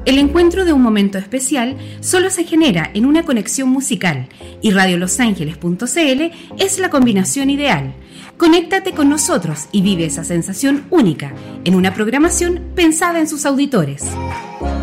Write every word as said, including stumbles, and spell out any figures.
El encuentro de un momento especial solo se genera en una conexión musical y radio los ángeles punto c l es la combinación ideal. Conéctate con nosotros y vive esa sensación única en una programación pensada en sus auditores.